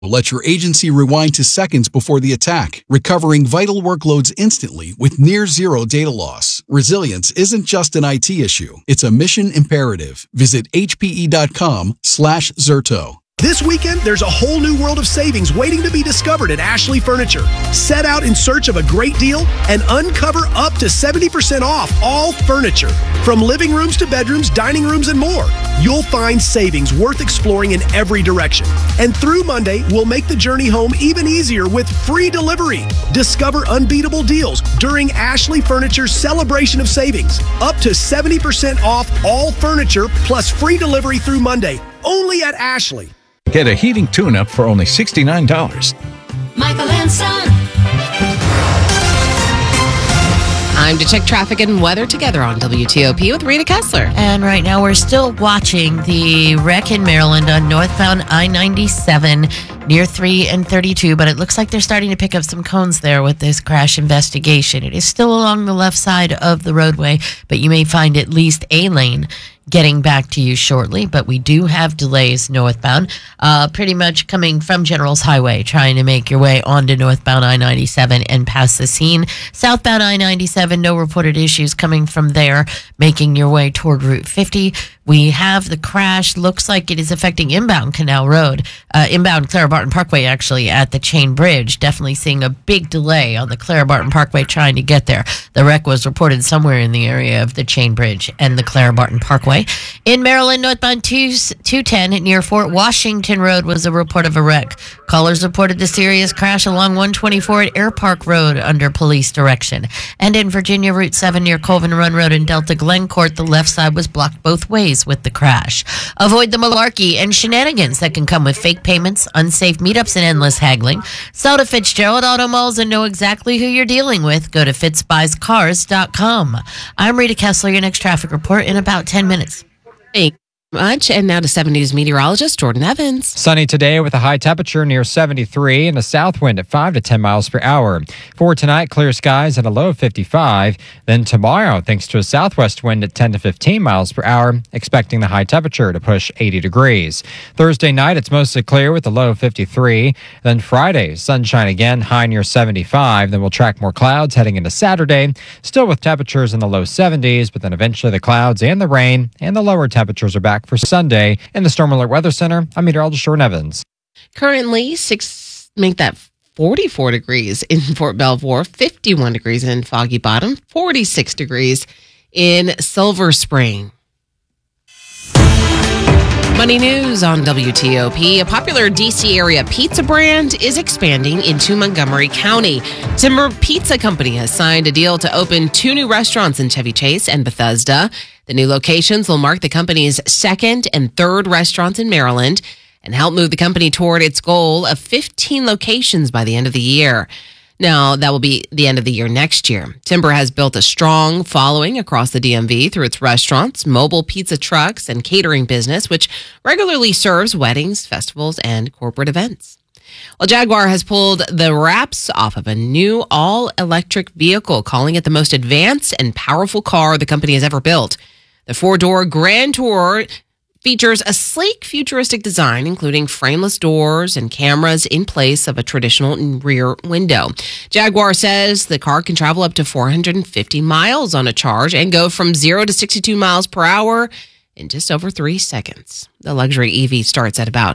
Let your agency rewind to seconds before the attack, recovering vital workloads instantly with near zero data loss. Resilience isn't just an IT issue. It's a mission imperative. Visit hpe.com/Zerto. This weekend, there's a whole new world of savings waiting to be discovered at Ashley Furniture. Set out in search of a great deal and uncover up to 70% off all furniture. From living rooms to bedrooms, dining rooms, and more. You'll find savings worth exploring in every direction. And through Monday, we'll make the journey home even easier with free delivery. Discover unbeatable deals during Ashley Furniture's celebration of savings. Up to 70% off all furniture plus free delivery through Monday. Only at Ashley. Get a heating tune-up for only $69. Michael and Son. Time to check traffic and weather together on WTOP with Rita Kessler. And right now we're still watching the wreck in Maryland on northbound I-97 near 3 and 32, but it looks like they're starting to pick up some cones there with this crash investigation. It is still along the left side of the roadway, but you may find at least a lane getting back to you shortly, but we do have delays northbound, pretty much coming from Generals Highway, trying to make your way onto northbound I-97 and past the scene. Southbound I-97, no reported issues coming from there, making your way toward Route 50. We have the crash, looks like it is affecting inbound Canal Road, inbound Clara Barton Parkway, actually, at the Chain Bridge. Definitely seeing a big delay on the Clara Barton Parkway trying to get there. The wreck was reported somewhere in the area of the Chain Bridge and the Clara Barton Parkway. In Maryland, northbound 210 near Fort Washington Road was a report of a wreck. Callers reported the serious crash along 124 at Air Park Road under police direction. And in Virginia, Route 7 near Colvin Run Road in Delta Glencourt, the left side was blocked both ways with the crash. Avoid the malarkey and shenanigans that can come with fake payments, unsafe meetups, and endless haggling. Sell to Fitzgerald Auto Malls and know exactly who you're dealing with. Go to fitzbuyscars.com. I'm Rita Kessler, your next traffic report in about 10 minutes. Thank you much. And now to 7 News meteorologist Jordan Evans. Sunny today with a high temperature near 73 and a south wind at 5 to 10 miles per hour. For tonight, clear skies and a low of 55. Then tomorrow, thanks to a southwest wind at 10 to 15 miles per hour, expecting the high temperature to push 80 degrees. Thursday night, it's mostly clear with a low of 53. Then Friday, sunshine again, high near 75. Then we'll track more clouds heading into Saturday, still with temperatures in the low 70s, but then eventually the clouds and the rain and the lower temperatures are back for Sunday. In the Storm Alert Weather Center, I'm meteorologist Jordan Evans. Currently, 44 degrees in Fort Belvoir, 51 degrees in Foggy Bottom, 46 degrees in Silver Spring. Money news on WTOP. A popular D.C. area pizza brand is expanding into Montgomery County. Timber Pizza Company has signed a deal to open 2 new restaurants in Chevy Chase and Bethesda. The new locations will mark the company's second and third restaurants in Maryland and help move the company toward its goal of 15 locations by the end of the year. Now, that will be the end of the year next year. Timber has built a strong following across the DMV through its restaurants, mobile pizza trucks, and catering business, which regularly serves weddings, festivals, and corporate events. Well, Jaguar has pulled the wraps off of a new all-electric vehicle, calling it the most advanced and powerful car the company has ever built. The 4-door Grand Tour features a sleek, futuristic design, including frameless doors and cameras in place of a traditional rear window. Jaguar says the car can travel up to 450 miles on a charge and go from 0 to 62 miles per hour in just over 3 seconds. The luxury EV starts at about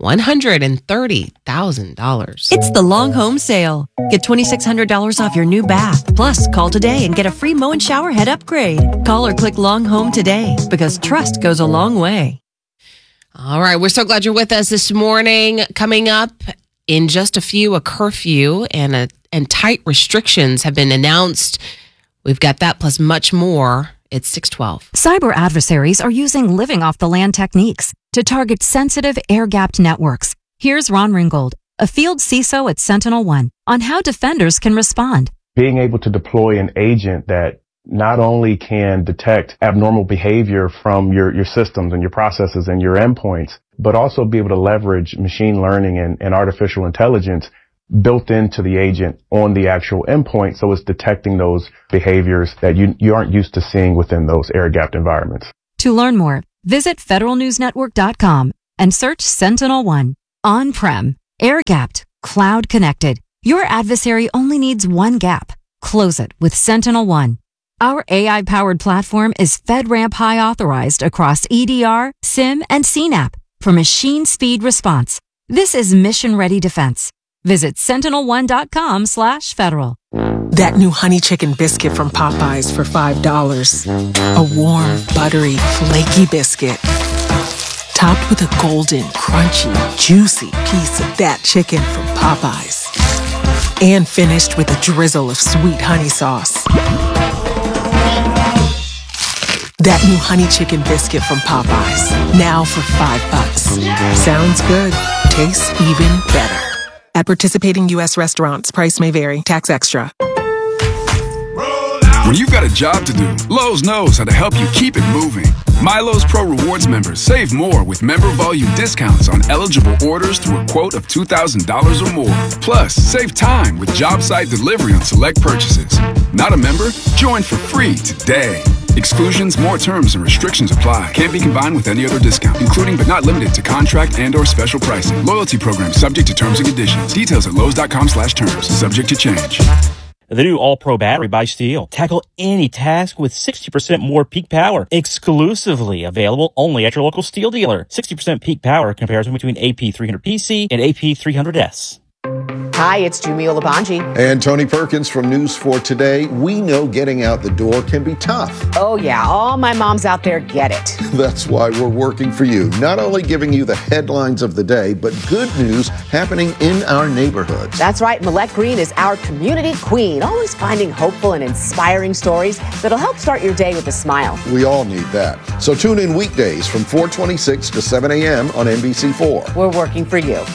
$130,000. It's the long home sale. Get $2,600 off your new bath. Plus, call today and get a free Mow and Shower head upgrade. Call or click Long Home today because trust goes a long way. All right, we're so glad you're with us this morning. Coming up in just a few, a curfew and tight restrictions have been announced. We've got that plus much more. It's 6:12. Cyber adversaries are using living off the land techniques to target sensitive air-gapped networks. Here's Ron Ringgold, a field CISO at Sentinel One, on how defenders can respond. Being able to deploy an agent that not only can detect abnormal behavior from your systems and your processes and your endpoints, but also be able to leverage machine learning and artificial intelligence built into the agent on the actual endpoint, so it's detecting those behaviors that you aren't used to seeing within those air-gapped environments. To learn more, visit federalnewsnetwork.com and search Sentinel One on-prem. Air-gapped, cloud-connected. Your adversary only needs one gap. Close it with SentinelOne. Our AI-powered platform is FedRAMP High authorized across EDR, SIM, and CNAP for machine speed response. This is mission-ready defense. Visit sentinel1.com/federal. That new honey chicken biscuit from Popeyes for $5. A warm, buttery, flaky biscuit. Topped with a golden, crunchy, juicy piece of that chicken from Popeyes. And finished with a drizzle of sweet honey sauce. That new honey chicken biscuit from Popeyes. Now for $5. Sounds good. Tastes even better. At participating U.S. restaurants, price may vary. Tax extra. When you've got a job to do, Lowe's knows how to help you keep it moving. MyLowe's Pro Rewards members save more with member volume discounts on eligible orders through a quote of $2,000 or more. Plus, save time with job site delivery on select purchases. Not a member? Join for free today. Exclusions, more terms, and restrictions apply. Can't be combined with any other discount, including but not limited to contract and/or special pricing. Loyalty program subject to terms and conditions. Details at Lowe's.com/terms. Subject to change. The new All-Pro battery by Steel. Tackle any task with 60% more peak power. Exclusively available only at your local Steel dealer. 60% peak power comparison between AP300PC and AP300S. Hi, it's Jumi Olabanji. And Tony Perkins from News 4 Today. We know getting out the door can be tough. Oh, yeah. All my moms out there get it. That's why we're working for you. Not only giving you the headlines of the day, but good news happening in our neighborhoods. That's right. Millette Green is our community queen, always finding hopeful and inspiring stories that'll help start your day with a smile. We all need that. So tune in weekdays from 4:26 to 7 a.m. on NBC4. We're working for you.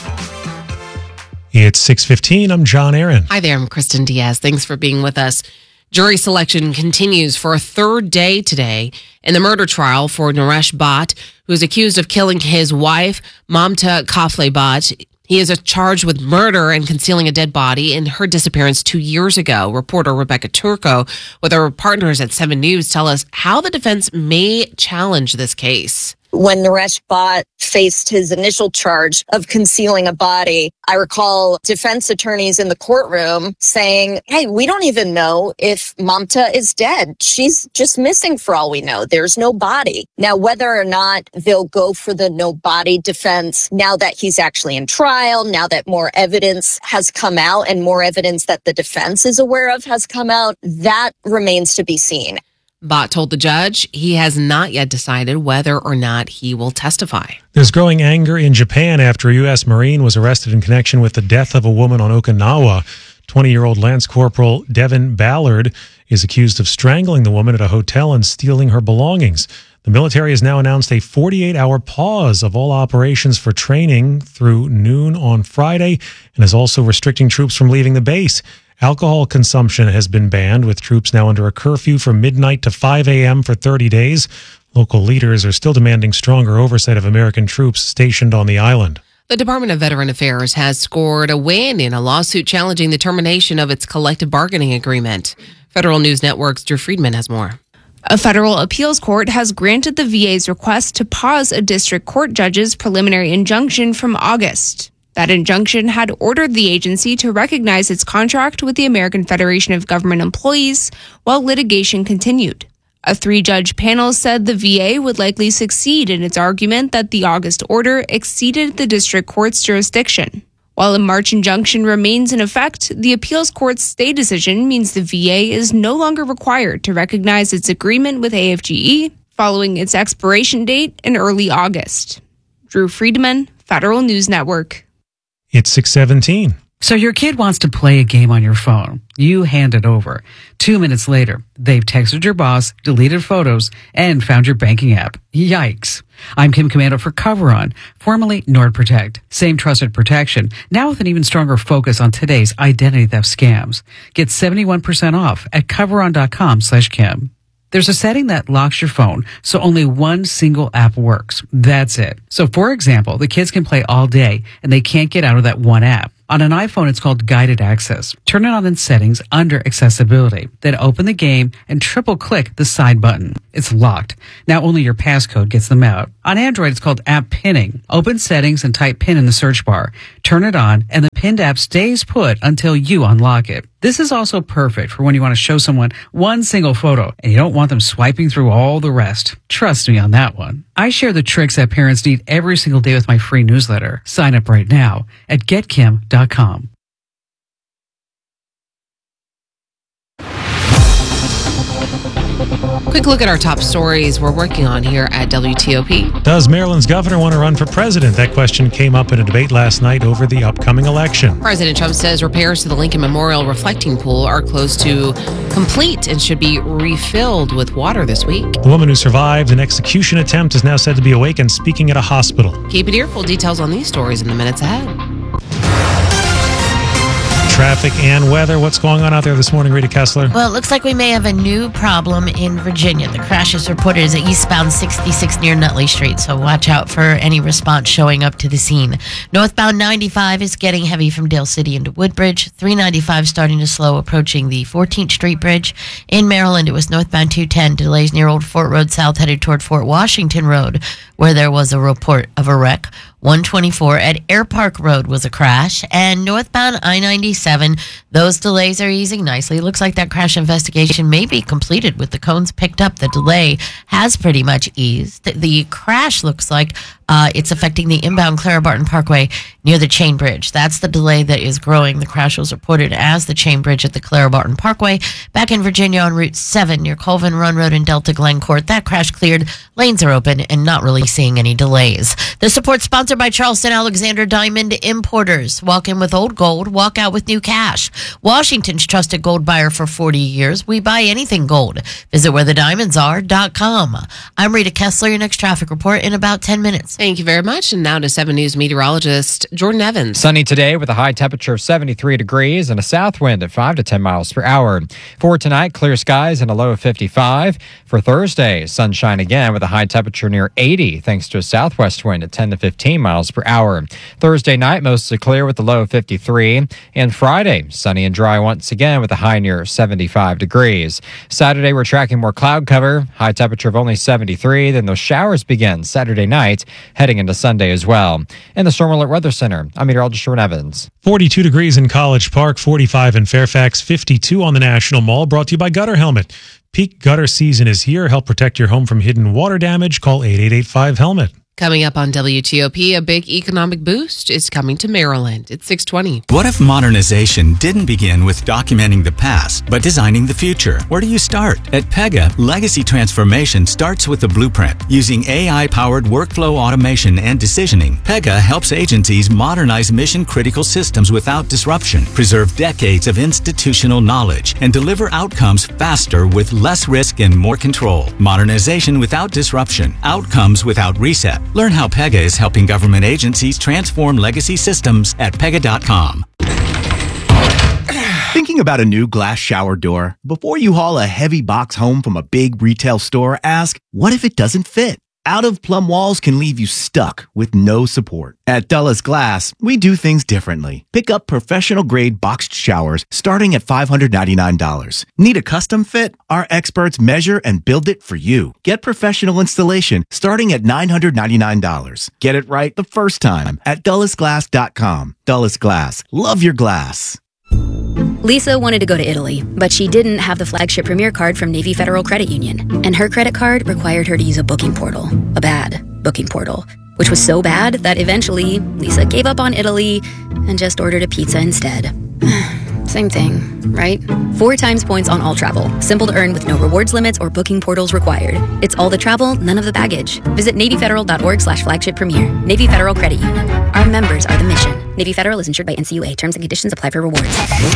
It's 6:15. I'm John Aaron. Hi there. I'm Kristen Diaz. Thanks for being with us. Jury selection continues for a third day today in the murder trial for Naresh Bhatt, who is accused of killing his wife, Mamta Kafle Bhatt. He is charged with murder and concealing a dead body in her disappearance 2 years ago. Reporter Rebecca Turco with our partners at 7 News tell us how the defense may challenge this case. When Naresh Bhatt faced his initial charge of concealing a body, I recall defense attorneys in the courtroom saying, hey, we don't even know if Mamta is dead. She's just missing for all we know. There's no body. Now, whether or not they'll go for the no body defense, now that he's actually in trial, now that more evidence has come out and more evidence that the defense is aware of has come out, that remains to be seen. Bhatt told the judge he has not yet decided whether or not he will testify. There's growing anger in Japan after a U.S. Marine was arrested in connection with the death of a woman on Okinawa. 20-year-old Lance Corporal Devin Ballard is accused of strangling the woman at a hotel and stealing her belongings. The military has now announced a 48-hour pause of all operations for training through noon on Friday and is also restricting troops from leaving the base. Alcohol consumption has been banned, with troops now under a curfew from midnight to 5 a.m. for 30 days. Local leaders are still demanding stronger oversight of American troops stationed on the island. The Department of Veteran Affairs has scored a win in a lawsuit challenging the termination of its collective bargaining agreement. Federal News Network's Drew Friedman has more. A federal appeals court has granted the VA's request to pause a district court judge's preliminary injunction from August. That injunction had ordered the agency to recognize its contract with the American Federation of Government Employees while litigation continued. A 3-judge panel said the VA would likely succeed in its argument that the August order exceeded the district court's jurisdiction. While a March injunction remains in effect, the appeals court's stay decision means the VA is no longer required to recognize its agreement with AFGE following its expiration date in early August. Drew Friedman, Federal News Network. It's 6:17. So your kid wants to play a game on your phone. You hand it over. 2 minutes later, they've texted your boss, deleted photos, and found your banking app. Yikes. I'm Kim Commando for CoverOn, formerly NordProtect. Same trusted protection, now with an even stronger focus on today's identity theft scams. Get 71% off at CoverOn.com/Kim. There's a setting that locks your phone so only one single app works. That's it. So for example, the kids can play all day and they can't get out of that one app. On an iPhone, it's called Guided Access. Turn it on in Settings under Accessibility. Then open the game and triple-click the side button. It's locked. Now only your passcode gets them out. On Android, it's called App Pinning. Open Settings and type PIN in the search bar. Turn it on, and the pinned app stays put until you unlock it. This is also perfect for when you want to show someone one single photo and you don't want them swiping through all the rest. Trust me on that one. I share the tricks that parents need every single day with my free newsletter. Sign up right now at getkim.com. Quick look at our top stories we're working on here at WTOP. Does Maryland's governor want to run for president? That question came up in a debate last night over the upcoming election. President Trump says repairs to the Lincoln Memorial reflecting pool are close to complete and should be refilled with water this week. The woman who survived an execution attempt is now said to be awake and speaking at a hospital. Keep it here. Full details on these stories in the minutes ahead. Traffic and weather. What's going on out there this morning, Rita Kessler? Well, it looks like we may have a new problem in Virginia. The crash is reported as eastbound 66 near Nutley Street, so watch out for any response showing up to the scene. Northbound 95 is getting heavy from Dale City into Woodbridge. 395 starting to slow, approaching the 14th Street Bridge. In Maryland, it was northbound 210, delays near Old Fort Road South headed toward Fort Washington Road, where there was a report of a wreck. 124 at Air Park Road was a crash, and northbound I-97, those delays are easing nicely. Looks like that crash investigation may be completed with the cones picked up. The delay has pretty much eased. The crash looks like it's affecting the inbound Clara Barton Parkway near the Chain Bridge. That's the delay that is growing. The crash was reported as the Chain Bridge at the Clara Barton Parkway. Back in Virginia on Route 7 near Colvin Run Road and Delta Glen Court, that crash cleared. Lanes are open and not really seeing any delays. The support sponsored by Charleston Alexander Diamond Importers. Walk in with old gold, walk out with new cash. Washington's trusted gold buyer for 40 years. We buy anything gold. Visit wherethediamondsare.com. I'm Rita Kessler, your next traffic report in about 10 minutes. Thank you very much. And now to 7 News meteorologist Jordan Evans. Sunny today with a high temperature of 73 degrees and a south wind at 5 to 10 miles per hour. For tonight, clear skies and a low of 55. For Thursday, sunshine again with a high temperature near 80 thanks to a southwest wind at 10 to 15 miles per hour. Thursday night, mostly clear with a low of 53. And Friday, sunny and dry once again with a high near 75 degrees. Saturday, we're tracking more cloud cover, high temperature of only 73. Then those showers begin Saturday night, heading into Sunday as well. In the Storm Alert Weather Center, I'm meteorologist Jordan Evans. 42 degrees in College Park, 45 in Fairfax, 52 on the National Mall, brought to you by Gutter Helmet. Peak gutter season is here. Help protect your home from hidden water damage. Call 8885-HELMET. Coming up on WTOP, a big economic boost is coming to Maryland. It's 6:20. What if modernization didn't begin with documenting the past, but designing the future? Where do you start? At Pega, legacy transformation starts with the blueprint. Using AI-powered workflow automation and decisioning, Pega helps agencies modernize mission-critical systems without disruption, preserve decades of institutional knowledge, and deliver outcomes faster with less risk and more control. Modernization without disruption. Outcomes without reset. Learn how Pega is helping government agencies transform legacy systems at Pega.com. Thinking about a new glass shower door? Before you haul a heavy box home from a big retail store, ask, what if it doesn't fit? Out-of-plumb walls can leave you stuck with no support. At Dulles Glass, we do things differently. Pick up professional-grade boxed showers starting at $599. Need a custom fit? Our experts measure and build it for you. Get professional installation starting at $999. Get it right the first time at DullesGlass.com. Dulles Glass. Love your glass. Lisa wanted to go to Italy, but she didn't have the flagship Premier card from Navy Federal Credit Union. And her credit card required her to use a booking portal. A bad booking portal. Which was so bad that eventually Lisa gave up on Italy and just ordered a pizza instead. Same thing, right? 4 times points on all travel. Simple to earn with no rewards limits or booking portals required. It's all the travel, none of the baggage. Visit NavyFederal.org/flagship premier. Navy Federal Credit Union. Our members are the mission. Navy Federal is insured by NCUA. Terms and conditions apply for rewards.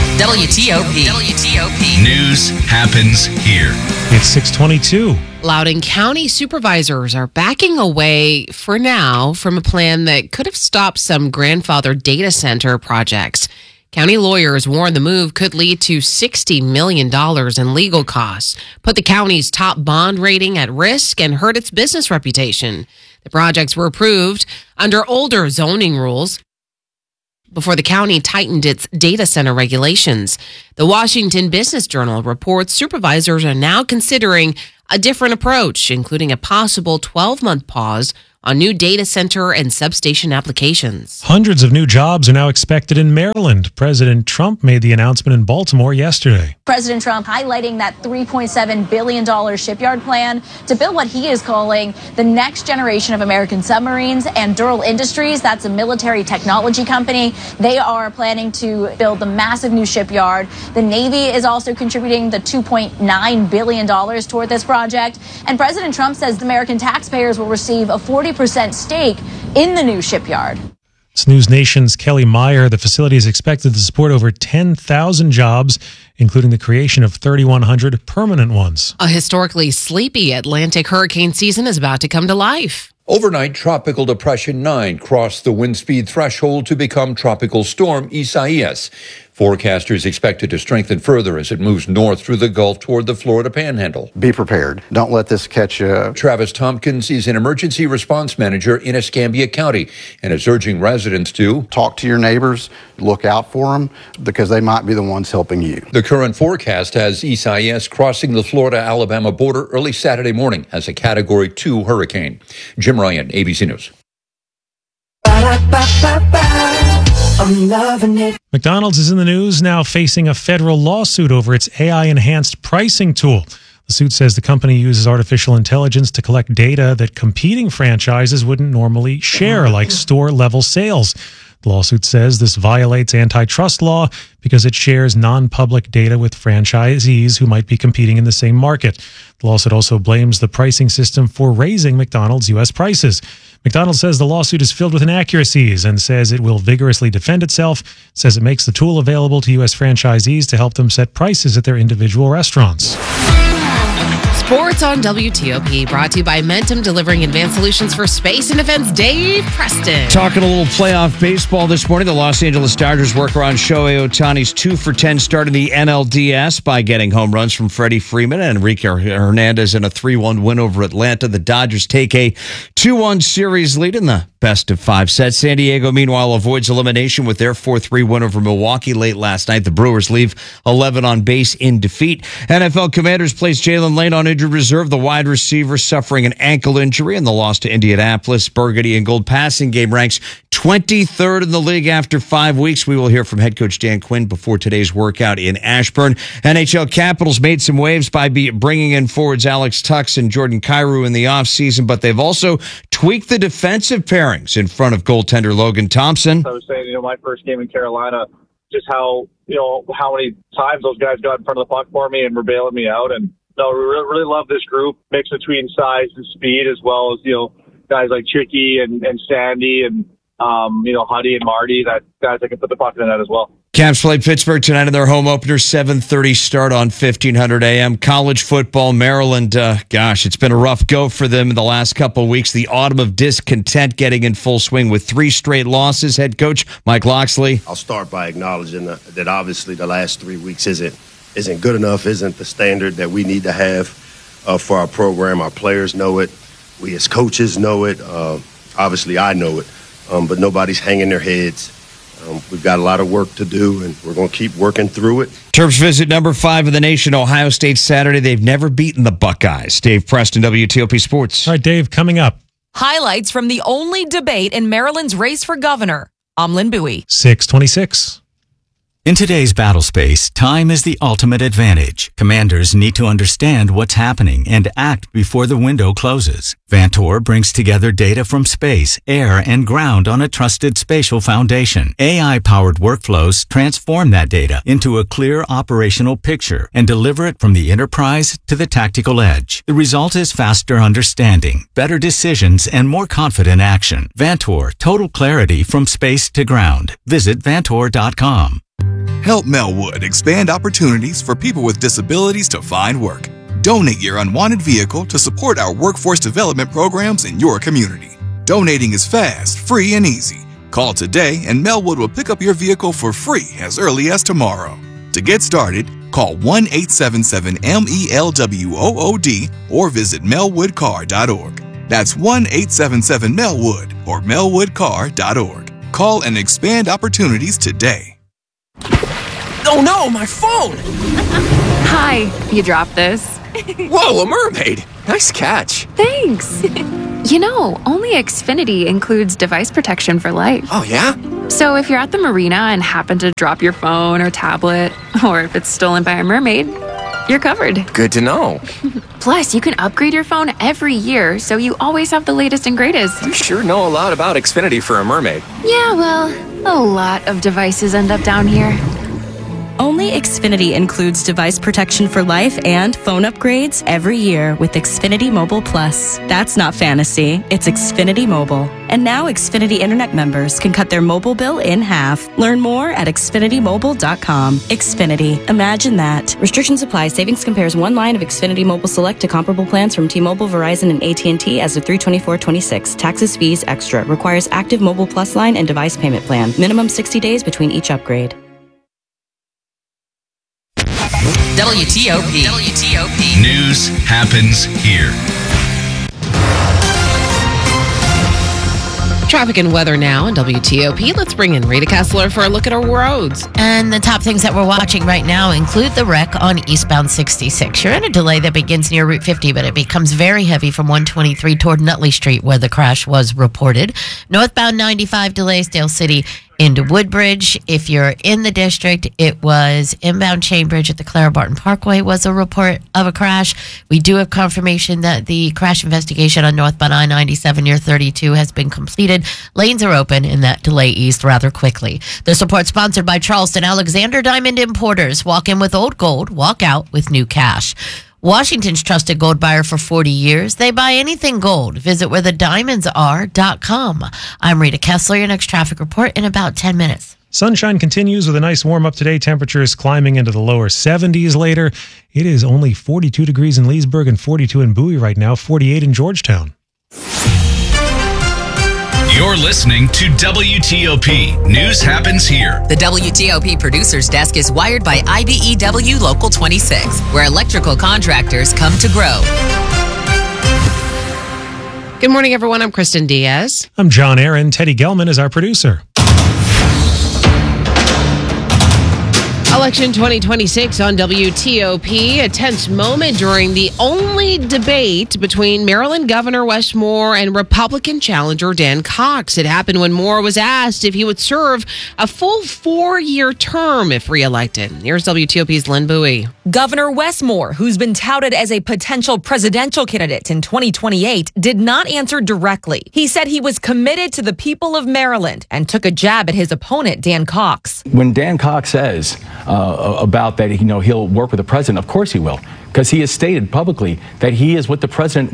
WTOP. News happens here. It's 6:22. Loudoun County supervisors are backing away for now from a plan that could have stopped some grandfathered data center projects. County lawyers warn the move could lead to $60 million in legal costs, put the county's top bond rating at risk, and hurt its business reputation. The projects were approved under older zoning rules, before the county tightened its data center regulations. The Washington Business Journal reports supervisors are now considering a different approach, including a possible 12-month pause on new data center and substation applications. Hundreds of new jobs are now expected in Maryland. President Trump made the announcement in Baltimore yesterday. President Trump highlighting that $3.7 billion shipyard plan to build what he is calling the next generation of American submarines. And Durrell Industries, that's a military technology company, they are planning to build the massive new shipyard. The Navy is also contributing the $2.9 billion toward this project. And President Trump says American taxpayers will receive a 40% stake in the new shipyard. It's News Nation's Kelly Meyer. The facility is expected to support over 10,000 jobs, including the creation of 3,100 permanent ones. A historically sleepy Atlantic hurricane season is about to come to life. Overnight, Tropical Depression 9 crossed the wind speed threshold to become Tropical Storm Isaias. Forecasters expect it to strengthen further as it moves north through the Gulf toward the Florida Panhandle. Be prepared. Don't let this catch you. Travis Tompkins is an emergency response manager in Escambia County and is urging residents to talk to your neighbors, look out for them, because they might be the ones helping you. The current forecast has Isaias crossing the Florida-Alabama border early Saturday morning as a Category 2 hurricane. Jim Ryan, ABC News. I'm loving it. McDonald's is in the news now, facing a federal lawsuit over its AI-enhanced pricing tool. The suit says the company uses artificial intelligence to collect data that competing franchises wouldn't normally share, like store-level sales. The lawsuit says this violates antitrust law because it shares non-public data with franchisees who might be competing in the same market. The lawsuit also blames the pricing system for raising McDonald's U.S. prices. McDonald's says the lawsuit is filled with inaccuracies and says it will vigorously defend itself. It says it makes the tool available to U.S. franchisees to help them set prices at their individual restaurants. Sports on WTOP, brought to you by Mentum, delivering advanced solutions for space and defense. Dave Preston. Talking a little playoff baseball this morning. The Los Angeles Dodgers work around Shohei Ohtani's 2-for-10 start in the NLDS by getting home runs from Freddie Freeman and Enrique Hernandez in a 3-1 win over Atlanta. The Dodgers take a 2-1 series lead in the best of 5 sets. San Diego, meanwhile, avoids elimination with their 4-3 win over Milwaukee late last night. The Brewers leave 11 on base in defeat. NFL Commanders placed Jalen Lane on injured reserve. The wide receiver suffering an ankle injury in the loss to Indianapolis. Burgundy and Gold passing game ranks 23rd in the league after 5 weeks. We will hear from head coach Dan Quinn before today's workout in Ashburn. NHL Capitals made some waves by bringing in forwards Alex Tux and Jordan Kyrou in the offseason, but they've also tweaked the defensive pairings in front of goaltender Logan Thompson. I was saying, my first game in Carolina, just how many times those guys got in front of the puck for me and were bailing me out. And we really love this group, mix between size and speed, as well as, guys like Chicky and Sandy and, Huddy and Marty, that guys that can put the puck in the net as well. Caps play Pittsburgh tonight in their home opener, 7:30 start on 1500 AM. College football, Maryland, it's been a rough go for them in the last couple of weeks. The autumn of discontent getting in full swing with 3 straight losses. Head coach Mike Loxley. I'll start by acknowledging that obviously the last 3 weeks isn't good enough, isn't the standard that we need to have for our program. Our players know it. We as coaches know it. Obviously, I know it. But nobody's hanging their heads. We've got a lot of work to do, and we're going to keep working through it. Terps visit number 5 of the nation, Ohio State, Saturday. They've never beaten the Buckeyes. Dave Preston, WTOP Sports. All right, Dave, coming up. Highlights from the only debate in Maryland's race for governor. I'm Lynn Bowie. 6:26. In today's battle space, time is the ultimate advantage. Commanders need to understand what's happening and act before the window closes. Vantor brings together data from space, air, and ground on a trusted spatial foundation. AI-powered workflows transform that data into a clear operational picture and deliver it from the enterprise to the tactical edge. The result is faster understanding, better decisions, and more confident action. Vantor, total clarity from space to ground. Visit Vantor.com. Help Melwood expand opportunities for people with disabilities to find work. Donate your unwanted vehicle to support our workforce development programs in your community. Donating is fast, free, and easy. Call today and Melwood will pick up your vehicle for free as early as tomorrow. To get started, call 1-877-MELWOOD or visit melwoodcar.org. That's 1-877-MELWOOD or melwoodcar.org. Call and expand opportunities today. Oh no, my phone! Hi, you dropped this. Whoa, a mermaid! Nice catch. Thanks. You know, only Xfinity includes device protection for life. Oh, yeah? So if you're at the marina and happen to drop your phone or tablet, or if it's stolen by a mermaid, you're covered. Good to know. Plus, you can upgrade your phone every year, so you always have the latest and greatest. You sure know a lot about Xfinity for a mermaid. Yeah, well, a lot of devices end up down here. Only Xfinity includes device protection for life and phone upgrades every year with Xfinity Mobile Plus. That's not fantasy, it's Xfinity Mobile. And now Xfinity Internet members can cut their mobile bill in half. Learn more at xfinitymobile.com. Xfinity, imagine that. Restrictions apply. Savings compares one line of Xfinity Mobile Select to comparable plans from T-Mobile, Verizon, and AT&T as of 3/24/26. Taxes, fees, extra. Requires active Mobile Plus line and device payment plan. Minimum 60 days between each upgrade. WTOP. News happens here. Traffic and weather now on WTOP. Let's bring in Rita Kessler for a look at our roads. And the top things that we're watching right now include the wreck on eastbound 66. You're in a delay that begins near Route 50, but it becomes very heavy from 123 toward Nutley Street, where the crash was reported. Northbound 95 delays Dale City into Woodbridge. If you're in the district, it was inbound Chainbridge at the Clara Barton Parkway was a report of a crash. We do have confirmation that the crash investigation on northbound I-97 near 32 has been completed. Lanes are open and that delay eased rather quickly. This report sponsored by Charleston Alexander Diamond Importers. Walk in with old gold, walk out with new cash. Washington's trusted gold buyer for 40 years. They buy anything gold. Visit wherethediamondsare.com. I'm Rita Kessler. Your next traffic report in about 10 minutes. Sunshine continues with a nice warm-up today. Temperatures climbing into the lower 70s later. It is only 42 degrees in Leesburg and 42 in Bowie right now, 48 in Georgetown. You're listening to WTOP. News happens here. The WTOP producer's desk is wired by IBEW Local 26, where electrical contractors come to grow. Good morning, everyone. I'm Kristen Diaz. I'm John Aaron. Teddy Gelman is our producer. Election 2026 on WTOP, a tense moment during the only debate between Maryland Governor Wes Moore and Republican challenger Dan Cox. It happened when Moore was asked if he would serve a full 4-year term if reelected. Here's WTOP's Lynn Bowie. Governor Wes Moore, who's been touted as a potential presidential candidate in 2028, did not answer directly. He said he was committed to the people of Maryland and took a jab at his opponent, Dan Cox. When Dan Cox says about that, he'll work with the president, of course he will, because he has stated publicly that he is with the president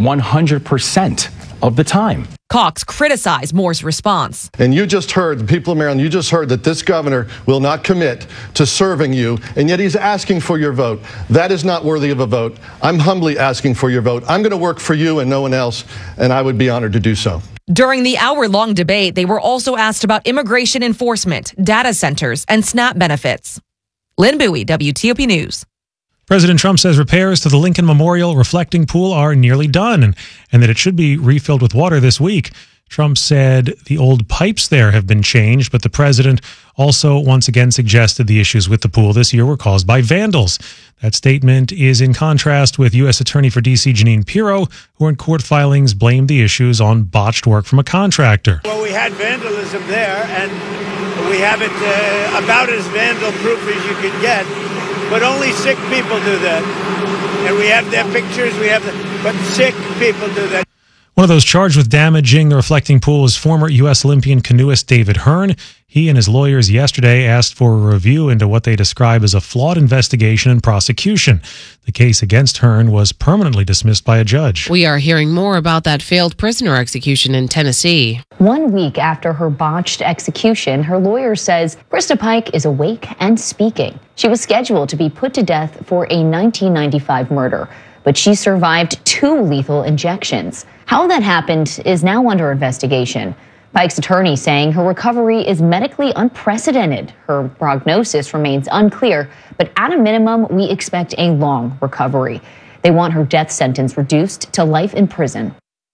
100% of the time. Cox criticized Moore's response. And you just heard, the people of Maryland, you just heard that this governor will not commit to serving you, and yet he's asking for your vote. That is not worthy of a vote. I'm humbly asking for your vote. I'm going to work for you and no one else, and I would be honored to do so. During the hour-long debate, they were also asked about immigration enforcement, data centers, and SNAP benefits. Lynn Bowie, WTOP News. President Trump says repairs to the Lincoln Memorial reflecting pool are nearly done and that it should be refilled with water this week. Trump said the old pipes there have been changed, but the president also once again suggested the issues with the pool this year were caused by vandals. That statement is in contrast with U.S. Attorney for D.C. Jeanine Pirro, who in court filings blamed the issues on botched work from a contractor. Well, we had vandalism there, and we have it about as vandal-proof as you can get, but only sick people do that. And we have their pictures, but sick people do that. One of those charged with damaging the reflecting pool is former U.S. Olympian canoeist David Hearn. He and his lawyers yesterday asked for a review into what they describe as a flawed investigation and prosecution. The case against Hearn was permanently dismissed by a judge. We are hearing more about that failed prisoner execution in Tennessee. 1 week after her botched execution, her lawyer says Krista Pike is awake and speaking. She was scheduled to be put to death for a 1995 murder, but she survived 2 lethal injections. How that happened is now under investigation. Pike's attorney saying her recovery is medically unprecedented. Her prognosis remains unclear, but at a minimum, we expect a long recovery. They want her death sentence reduced to life in prison.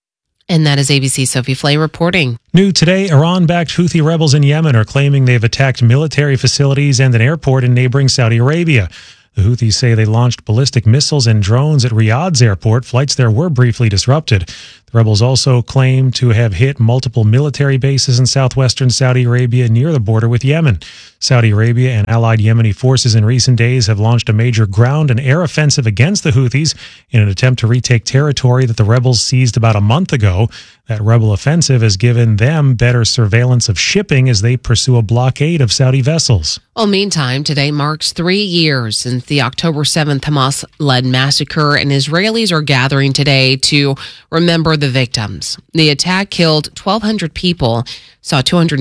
And that is ABC Sophie Flay reporting. New today, Iran-backed Houthi rebels in Yemen are claiming they've attacked military facilities and an airport in neighboring Saudi Arabia. The Houthis say they launched ballistic missiles and drones at Riyadh's airport. Flights there were briefly disrupted. The rebels also claim to have hit multiple military bases in southwestern Saudi Arabia near the border with Yemen. Saudi Arabia and allied Yemeni forces in recent days have launched a major ground and air offensive against the Houthis in an attempt to retake territory that the rebels seized about a month ago. That rebel offensive has given them better surveillance of shipping as they pursue a blockade of Saudi vessels. Well, meantime, today marks 3 years since the October 7th Hamas-led massacre, and Israelis are gathering today to remember the victims. The attack killed 1,200 people, saw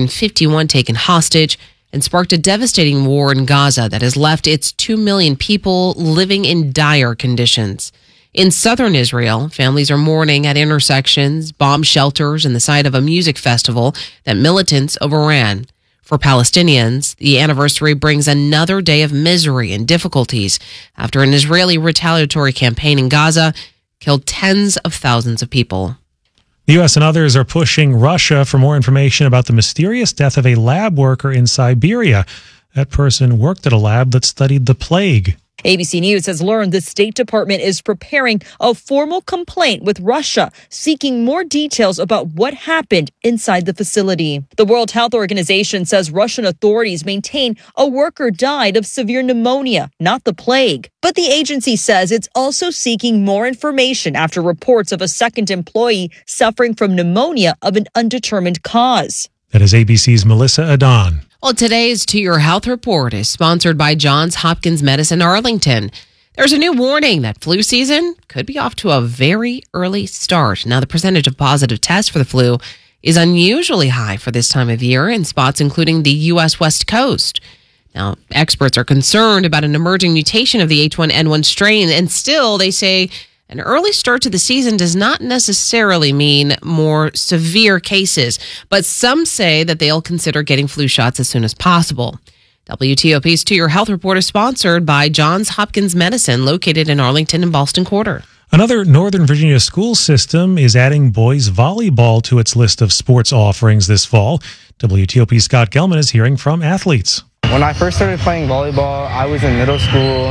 251 taken hostage, and sparked a devastating war in Gaza that has left its 2 million people living in dire conditions. In southern Israel, families are mourning at intersections, bomb shelters, and the site of a music festival that militants overran. For Palestinians, the anniversary brings another day of misery and difficulties after an Israeli retaliatory campaign in Gaza killed tens of thousands of people. The U.S. and others are pushing Russia for more information about the mysterious death of a lab worker in Siberia. That person worked at a lab that studied the plague. ABC News has learned the State Department is preparing a formal complaint with Russia, seeking more details about what happened inside the facility. The World Health Organization says Russian authorities maintain a worker died of severe pneumonia, not the plague. But the agency says it's also seeking more information after reports of a second employee suffering from pneumonia of an undetermined cause. That is ABC's Melissa Adon. Well, today's To Your Health Report is sponsored by Johns Hopkins Medicine Arlington. There's a new warning that flu season could be off to a very early start. Now, the percentage of positive tests for the flu is unusually high for this time of year in spots including the U.S. West Coast. Now, experts are concerned about an emerging mutation of the H1N1 strain, and still they say an early start to the season does not necessarily mean more severe cases, but some say that they'll consider getting flu shots as soon as possible. WTOP's To Your Health Report is sponsored by Johns Hopkins Medicine, located in Arlington and Ballston Quarter. Another Northern Virginia school system is adding boys volleyball to its list of sports offerings this fall. WTOP's Scott Gelman is hearing from athletes. When I first started playing volleyball, I was in middle school,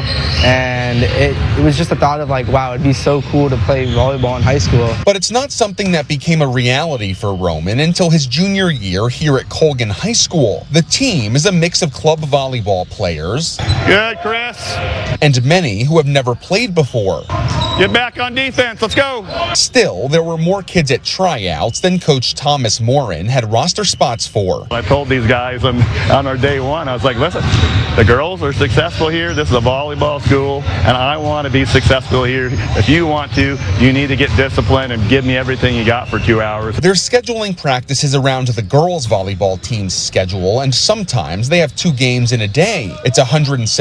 and it was just a thought of like, wow, it'd be so cool to play volleyball in high school. But it's not something that became a reality for Roman until his junior year here at Colgan High School. The team is a mix of club volleyball players. Good, Chris. And many who have never played before. Get back on defense. Let's go. Still, there were more kids at tryouts than Coach Thomas Morin had roster spots for. I told these guys on our day one, I was like, listen, the girls are successful here. This is a volleyball school, and I want to be successful here. If you want to, you need to get disciplined and give me everything you got for 2 hours. They're scheduling practices around the girls' volleyball team's schedule, and sometimes they have 2 games in a day. It's a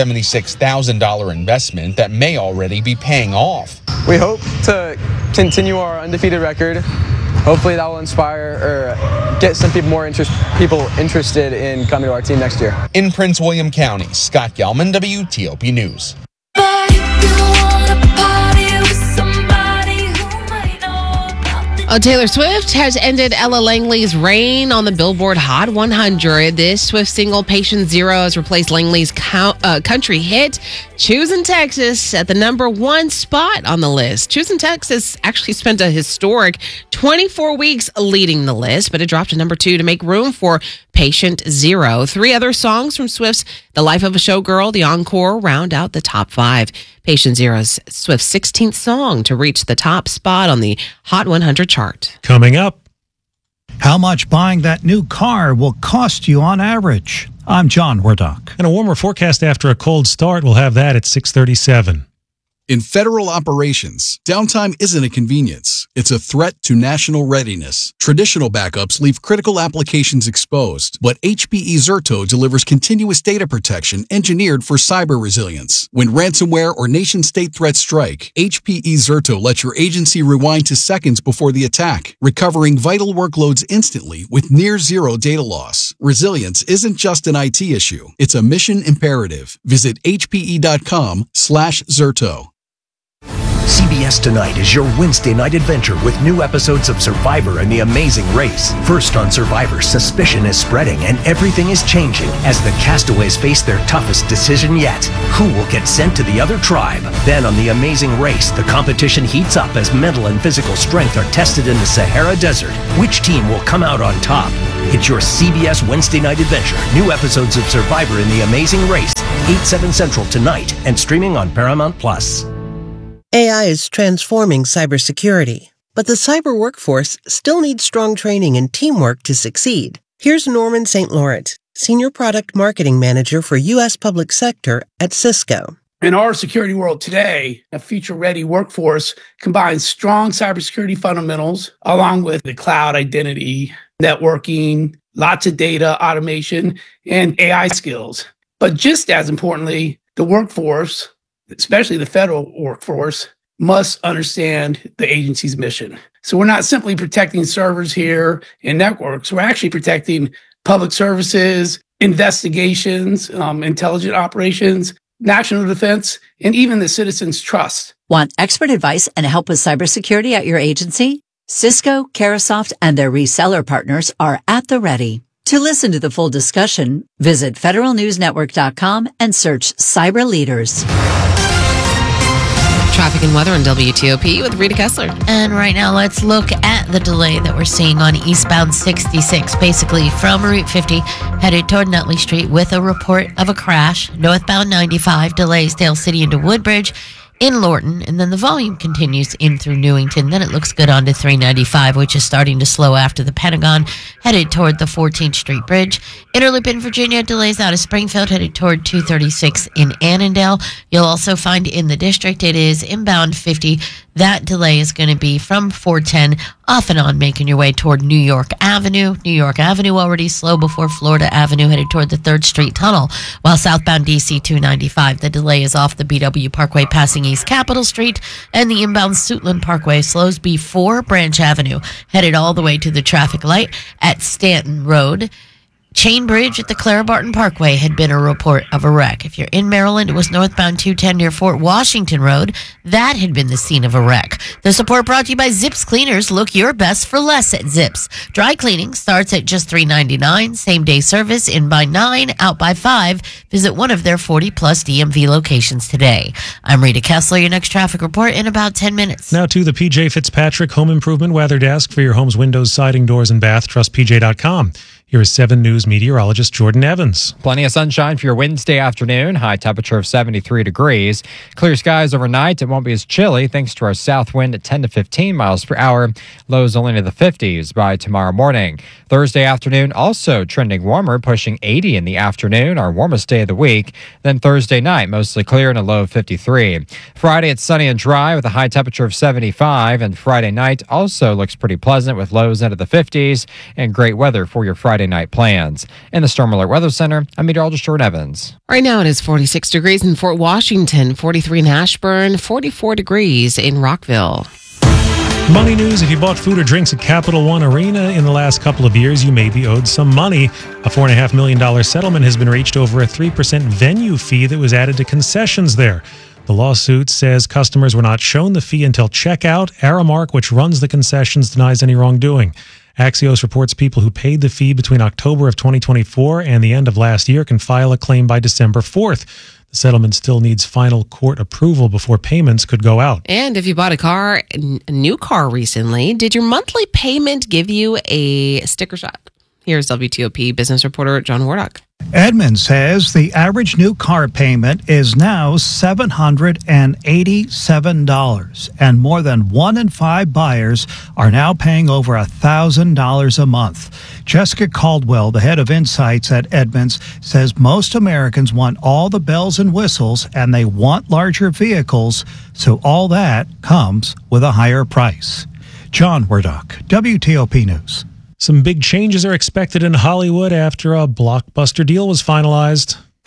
$176,000 investment that may already be paying off. We hope to continue our undefeated record. Hopefully that will inspire or get some people interested in coming to our team next year. In Prince William County, Scott Gelman, WTOP News. Taylor Swift has ended Ella Langley's reign on the Billboard Hot 100. This Swift single, Patient Zero, has replaced Langley's country hit, Choosin' Texas, at the #1 spot on the list. Choosin' Texas actually spent a historic 24 weeks leading the list, but it dropped to #2 to make room for Patient Zero. 3 other songs from Swift's The Life of a Showgirl, The Encore, round out the top 5. Patient Zero is Swift's 16th song to reach the top spot on the Hot 100 chart. Coming up, how much buying that new car will cost you on average. I'm John Wardock. And a warmer forecast after a cold start. We'll have that at 6:37. In federal operations, downtime isn't a convenience. It's a threat to national readiness. Traditional backups leave critical applications exposed, but HPE Zerto delivers continuous data protection engineered for cyber resilience. When ransomware or nation-state threats strike, HPE Zerto lets your agency rewind to seconds before the attack, recovering vital workloads instantly with near-zero data loss. Resilience isn't just an IT issue. It's a mission imperative. Visit hpe.com/Zerto. CBS Tonight is your Wednesday night adventure with new episodes of Survivor and The Amazing Race. First on Survivor, suspicion is spreading and everything is changing as the castaways face their toughest decision yet. Who will get sent to the other tribe? Then on The Amazing Race, the competition heats up as mental and physical strength are tested in the Sahara Desert. Which team will come out on top? It's your CBS Wednesday night adventure. New episodes of Survivor and The Amazing Race, 8/7 Central tonight and streaming on Paramount+. AI is transforming cybersecurity, but the cyber workforce still needs strong training and teamwork to succeed. Here's Norman St. Laurent, Senior Product Marketing Manager for U.S. Public Sector at Cisco. In our security world today, a future-ready workforce combines strong cybersecurity fundamentals along with the cloud identity, networking, lots of data, automation, and AI skills. But just as importantly, the workforce, especially the federal workforce, must understand the agency's mission. So we're not simply protecting servers here and networks. We're actually protecting public services, investigations, intelligent operations, national defense, and even the citizens' trust. Want expert advice and help with cybersecurity at your agency? Cisco, Carahsoft, and their reseller partners are at the ready. To listen to the full discussion, visit federalnewsnetwork.com and search Cyber Leaders. Traffic and weather on WTOP with Rita Kessler. And right now, let's look at the delay that we're seeing on eastbound 66, basically from Route 50, headed toward Nutley Street with a report of a crash. Northbound 95 delays Dale City into Woodbridge in Lorton, and then the volume continues in through Newington. Then it looks good on to 395, which is starting to slow after the Pentagon, headed toward the 14th Street Bridge. Interloop in Virginia delays out of Springfield, headed toward 236 in Annandale. You'll also find in the district it is inbound 50. That delay is going to be from 410 off and on, making your way toward New York Avenue. New York Avenue already slow before Florida Avenue, headed toward the 3rd Street Tunnel. While southbound DC 295, the delay is off the BW Parkway passing East Capitol Street, and the inbound Suitland Parkway slows before Branch Avenue, headed all the way to the traffic light at Stanton Road. Chain Bridge at the Clara Barton Parkway had been a report of a wreck. If you're in Maryland, it was northbound 210 near Fort Washington Road. That had been the scene of a wreck. The support brought to you by Zips Cleaners. Look your best for less at Zips. Dry cleaning starts at just $3.99. Same-day service in by 9, out by 5. Visit one of their 40-plus DMV locations today. I'm Rita Kessler. Your next traffic report in about 10 minutes. Now to the PJ Fitzpatrick Home Improvement Weather Desk for your home's windows, siding, doors, and bath. Trust PJ.com. Here is 7 News meteorologist Jordan Evans. Plenty of sunshine for your Wednesday afternoon. High temperature of 73 degrees. Clear skies overnight. It won't be as chilly thanks to our south wind at 10 to 15 miles per hour. Lows only into the 50s by tomorrow morning. Thursday afternoon also trending warmer, pushing 80 in the afternoon, our warmest day of the week. Then Thursday night, mostly clear and a low of 53. Friday, it's sunny and dry with a high temperature of 75. And Friday night also looks pretty pleasant with lows into the 50s and great weather for your Friday night plans. In the Storm Alert Weather Center, I'm meteorologist Jordan Evans. Right now it is 46 degrees in Fort Washington, 43 in Ashburn, 44 degrees in Rockville. Money news. If you bought food or drinks at Capital One Arena in the last couple of years, you may be owed some money. A $4.5 million settlement has been reached over a 3% venue fee that was added to concessions there. The lawsuit says customers were not shown the fee until checkout. Aramark, which runs the concessions, denies any wrongdoing. Axios reports people who paid the fee between October of 2024 and the end of last year can file a claim by December 4th. The settlement still needs final court approval before payments could go out. And if you bought a new car recently, did your monthly payment give you a sticker shock? Here's WTOP business reporter John Wardock. Edmunds says the average new car payment is now $787, and more than 1 in 5 buyers are now paying over $1,000 a month. Jessica Caldwell, the head of Insights at Edmunds, says most Americans want all the bells and whistles, and they want larger vehicles, so all that comes with a higher price. John Wardock, WTOP News. Some big changes are expected in Hollywood after a blockbuster deal was finalized.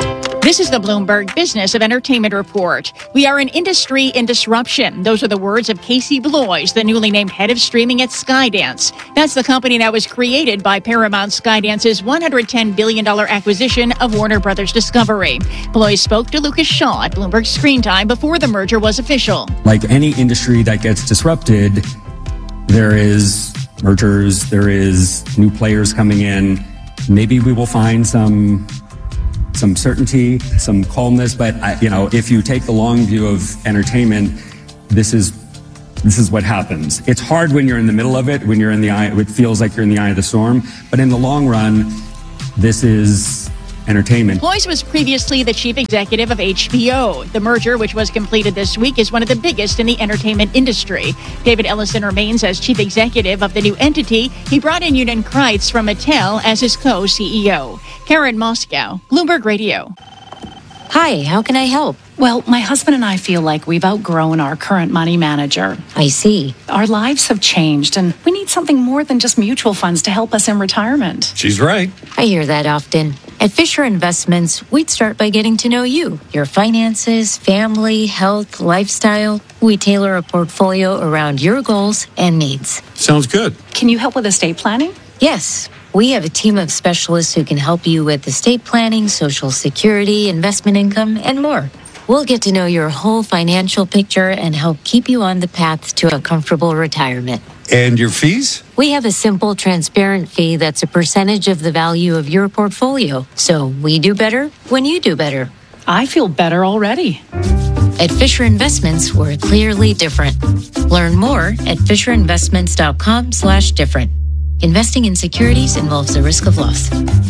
This is the Bloomberg Business of Entertainment Report. We are an industry in disruption. Those are the words of Casey Bloys, the newly named head of streaming at Skydance. That's the company that was created by Paramount Skydance's $110 billion acquisition of Warner Brothers Discovery. Bloys spoke to Lucas Shaw at Bloomberg Screen Time before the merger was official. Like any industry that gets disrupted, there is mergers, there is new players coming in. Maybe we will find some certainty, some calmness, but if you take the long view of entertainment, this is what happens. It's hard when you're in the middle of it, when you're in the eye, it feels like you're in the eye of the storm, but in the long run, this is entertainment. Bloys was previously the chief executive of HBO. The merger, which was completed this week, is one of the biggest in the entertainment industry. David Ellison remains as chief executive of the new entity. He brought in Yunan Kreitz from Mattel as his co-CEO. Karen Moscow, Bloomberg Radio. Hi, how can I help? Well, my husband and I feel like we've outgrown our current money manager. I see. Our lives have changed, and we need something more than just mutual funds to help us in retirement. She's right. I hear that often. At Fisher Investments, we'd start by getting to know you, your finances, family, health, lifestyle. We tailor a portfolio around your goals and needs. Sounds good. Can you help with estate planning? Yes. We have a team of specialists who can help you with estate planning, Social Security, investment income, and more. We'll get to know your whole financial picture and help keep you on the path to a comfortable retirement. And your fees? We have a simple, transparent fee that's a percentage of the value of your portfolio. So we do better when you do better. I feel better already. At Fisher Investments, we're clearly different. Learn more at FisherInvestments.com/different. Investing in securities involves the risk of loss.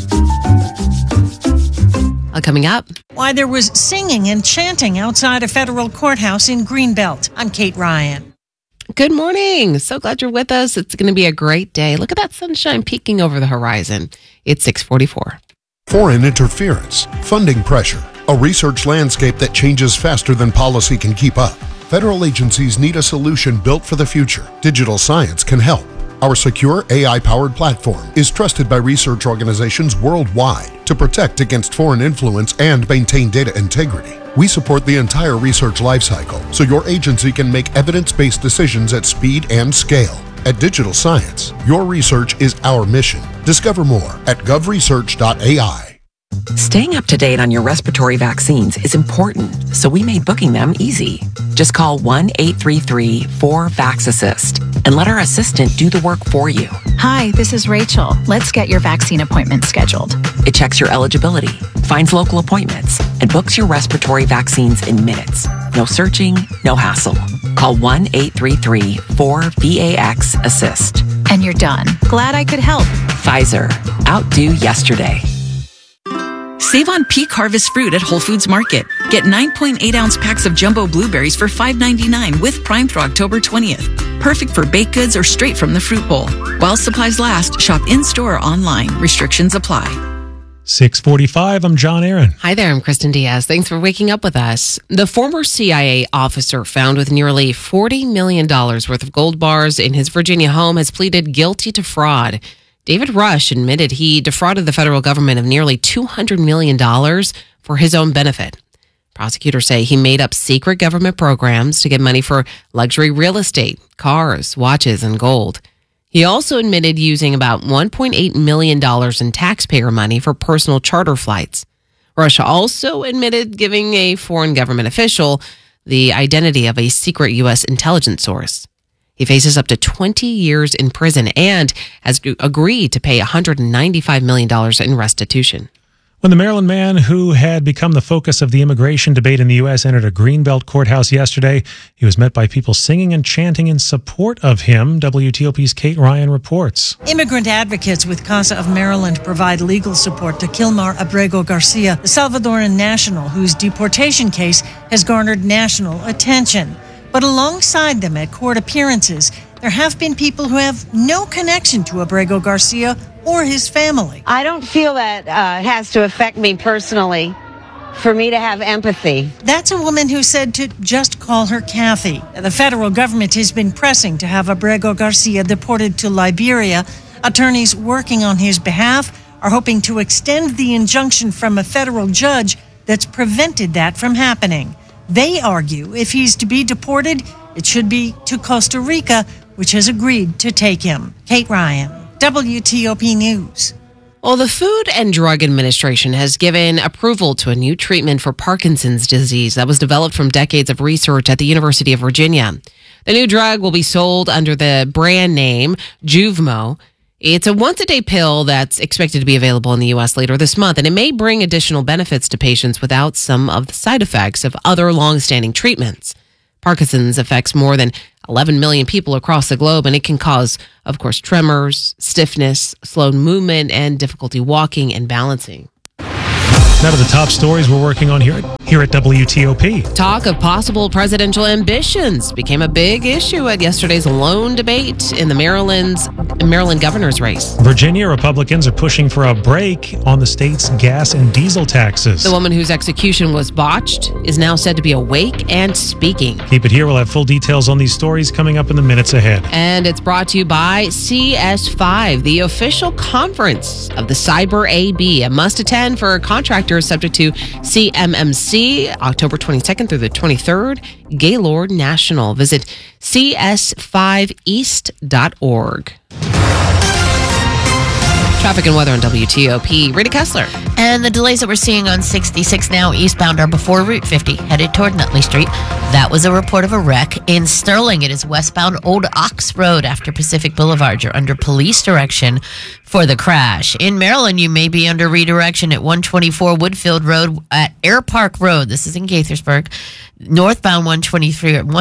Coming up. Why there was singing and chanting outside a federal courthouse in Greenbelt. I'm Kate Ryan. Good morning. So glad you're with us. It's going to be a great day. Look at that sunshine peeking over the horizon. It's 6:44. Foreign interference, funding pressure, a research landscape that changes faster than policy can keep up. Federal agencies need a solution built for the future. Digital science can help. Our secure AI-powered platform is trusted by research organizations worldwide to protect against foreign influence and maintain data integrity. We support the entire research lifecycle so your agency can make evidence-based decisions at speed and scale. At Digital Science, your research is our mission. Discover more at govresearch.ai. Staying up to date on your respiratory vaccines is important, so we made booking them easy. Just call 1-833-4VAX-ASSIST and let our assistant do the work for you. Hi, this is Rachel. Let's get your vaccine appointment scheduled. It checks your eligibility, finds local appointments, and books your respiratory vaccines in minutes. No searching, no hassle. Call 1-833-4VAX-ASSIST. And you're done. Glad I could help. Pfizer. Outdo yesterday. Save on peak harvest fruit at Whole Foods Market. Get 9.8-ounce packs of jumbo blueberries for $5.99 with Prime through October 20th. Perfect for baked goods or straight from the fruit bowl. While supplies last, shop in-store or online. Restrictions apply. 6:45, I'm John Aaron. Hi there, I'm Kristen Diaz. Thanks for waking up with us. The former CIA officer found with nearly $40 million worth of gold bars in his Virginia home has pleaded guilty to fraud. David Rush admitted he defrauded the federal government of nearly $200 million for his own benefit. Prosecutors say he made up secret government programs to get money for luxury real estate, cars, watches, and gold. He also admitted using about $1.8 million in taxpayer money for personal charter flights. Rush also admitted giving a foreign government official the identity of a secret U.S. intelligence source. He faces up to 20 years in prison and has agreed to pay $195 million in restitution. When the Maryland man who had become the focus of the immigration debate in the U.S. entered a Greenbelt courthouse yesterday, he was met by people singing and chanting in support of him. WTOP's Kate Ryan reports. Immigrant advocates with CASA of Maryland provide legal support to Kilmar Abrego Garcia, the Salvadoran national whose deportation case has garnered national attention. But alongside them at court appearances, there have been people who have no connection to Abrego Garcia or his family. I don't feel that has to affect me personally for me to have empathy. That's a woman who said to just call her Kathy. The federal government has been pressing to have Abrego Garcia deported to Liberia. Attorneys working on his behalf are hoping to extend the injunction from a federal judge that's prevented that from happening. They argue if he's to be deported, it should be to Costa Rica, which has agreed to take him. Kate Ryan, WTOP News. Well, the Food and Drug Administration has given approval to a new treatment for Parkinson's disease that was developed from decades of research at the University of Virginia. The new drug will be sold under the brand name Juvmo. It's a once-a-day pill that's expected to be available in the U.S. later this month, and it may bring additional benefits to patients without some of the side effects of other long-standing treatments. Parkinson's affects more than 11 million people across the globe, and it can cause, of course, tremors, stiffness, slowed movement, and difficulty walking and balancing. Now to the top stories we're working on here at WTOP. Talk of possible presidential ambitions became a big issue at yesterday's lone debate in the Maryland governor's race. Virginia Republicans are pushing for a break on the state's gas and diesel taxes. The woman whose execution was botched is now said to be awake and speaking. Keep it here. We'll have full details on these stories coming up in the minutes ahead. And it's brought to you by CS5, the official conference of the Cyber AB, a must-attend for contractors subject to CMMC, October 22nd through the 23rd, Gaylord National. Visit cs5east.org. Traffic and weather on WTOP. Rita Kessler. And the delays that we're seeing on 66 now eastbound are before Route 50, headed toward Nutley Street. That was a report of a wreck. In Sterling, it is westbound Old Ox Road after Pacific Boulevard. You're under police direction for the crash. In Maryland, you may be under redirection at 124 Woodfield Road at Air Park Road. This is in Gaithersburg. Northbound 123 at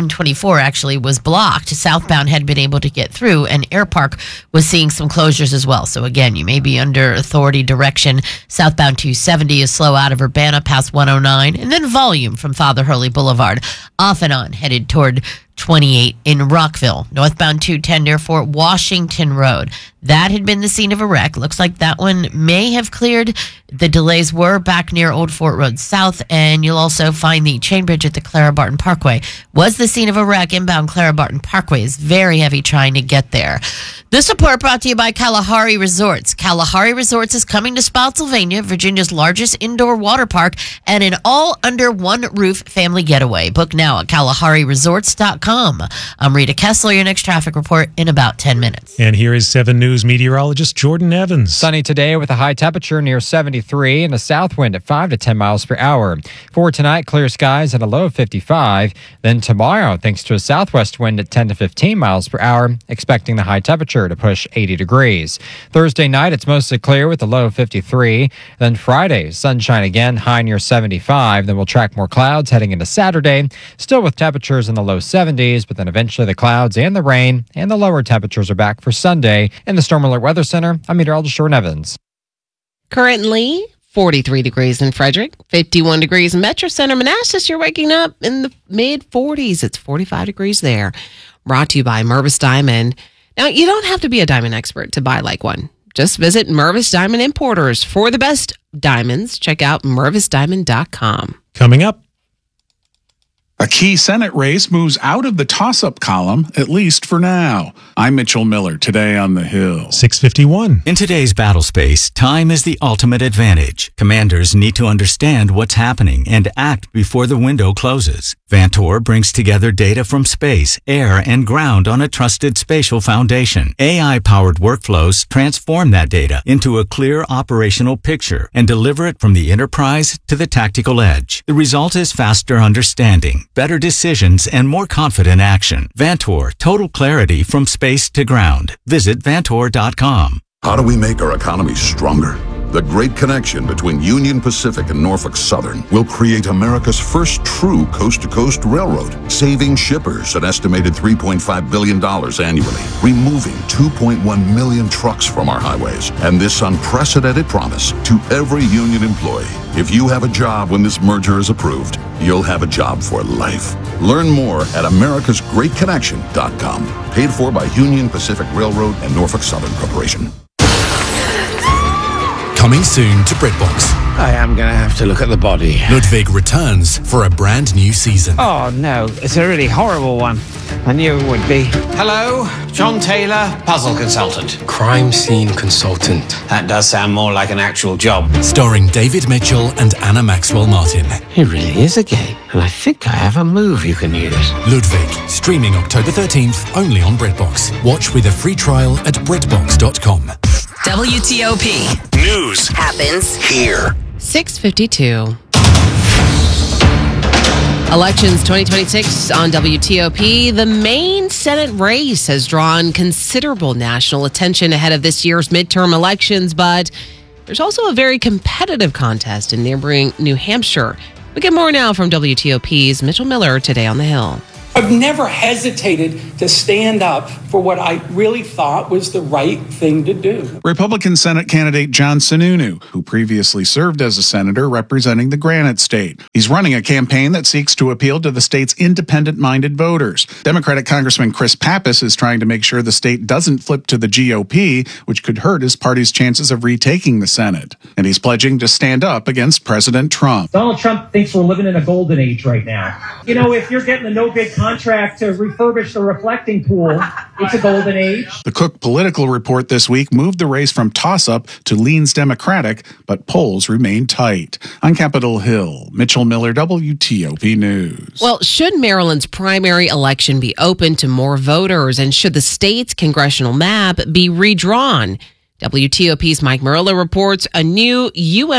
124 actually was blocked. Southbound had been able to get through, and Air Park was seeing some closures as well. So again, you may be under authority direction. Southbound 270 is slow out of Urbana past 109, and then volume from Father Hurley Boulevard off and on headed toward 28 in Rockville. Northbound 210 near Fort Washington Road. That had been the scene of a wreck. Looks like that one may have cleared. The delays were back near Old Fort Road South, and you'll also find the chain bridge at the Clara Barton Parkway. Was the scene of a wreck. Inbound Clara Barton Parkway is very heavy trying to get there. This report brought to you by Kalahari Resorts. Kalahari Resorts is coming to Spotsylvania, Virginia's largest indoor water park, and an all-under-one-roof family getaway. Book now at KalahariResorts.com. I'm Rita Kessler, your next traffic report in about 10 minutes. And here is 7 News meteorologist Jordan Evans. Sunny today with a high temperature near 73 and a south wind at 5 to 10 miles per hour. For tonight, clear skies and a low of 55. Then tomorrow, thanks to a southwest wind at 10 to 15 miles per hour, expecting the high temperature to push 80 degrees. Thursday night, it's mostly clear with a low of 53. Then Friday, sunshine again, high near 75. Then we'll track more clouds heading into Saturday, still with temperatures in the low 70s, but then eventually the clouds and the rain and the lower temperatures are back for Sunday. In the Storm Alert Weather Center, I'm meteorologist Jordan Evans. Currently 43 degrees in Frederick, 51 degrees in Metro Center. Manassas, you're waking up in the mid-40s. It's 45 degrees there. Brought to you by Mervis Diamond. Now, you don't have to be a diamond expert to buy like one. Just visit Mervis Diamond Importers. For the best diamonds, check out MervisDiamond.com. Coming up. A key Senate race moves out of the toss-up column, at least for now. I'm Mitchell Miller, today on The Hill. 6:51. In today's battle space, time is the ultimate advantage. Commanders need to understand what's happening and act before the window closes. Vantor brings together data from space, air, and ground on a trusted spatial foundation. AI-powered workflows transform that data into a clear operational picture and deliver it from the enterprise to the tactical edge. The result is faster understanding, better decisions, and more confident action. Vantor, total clarity from space to ground. Visit Vantor.com. How do we make our economy stronger? The great connection between Union Pacific and Norfolk Southern will create America's first true coast-to-coast railroad, saving shippers an estimated $3.5 billion annually, removing 2.1 million trucks from our highways, and this unprecedented promise to every union employee. If you have a job when this merger is approved, you'll have a job for life. Learn more at americasgreatconnection.com. Paid for by Union Pacific Railroad and Norfolk Southern Corporation. Coming soon to BreadBox. I am going to have to look at the body. Ludwig returns for a brand new season. Oh, no. It's a really horrible one. I knew it would be. Hello, John Taylor, puzzle consultant. Crime scene consultant. That does sound more like an actual job. Starring David Mitchell and Anna Maxwell Martin. He really is a game, and I think I have a move you can use. Ludwig, streaming October 13th, only on BritBox. Watch with a free trial at BritBox.com. WTOP. News happens here. 6:52. Elections 2026 on WTOP. The Maine Senate race has drawn considerable national attention ahead of this year's midterm elections, but there's also a very competitive contest in neighboring New Hampshire. We get more now from WTOP's Mitchell Miller today on the Hill. I've never hesitated to stand up for what I really thought was the right thing to do. Republican Senate candidate John Sununu, who previously served as a senator representing the Granite State. He's running a campaign that seeks to appeal to the state's independent-minded voters. Democratic Congressman Chris Pappas is trying to make sure the state doesn't flip to the GOP, which could hurt his party's chances of retaking the Senate. And he's pledging to stand up against President Trump. Donald Trump thinks we're living in a golden age right now. You know, if you're getting a no-bid contract to refurbish the reflecting pool, it's a golden age. The Cook Political Report this week moved the race from toss-up to leans Democratic, but polls remain tight. On Capitol Hill, Mitchell Miller, WTOP News. Well, should Maryland's primary election be open to more voters, and should the state's congressional map be redrawn? WTOP's Mike Murillo reports a new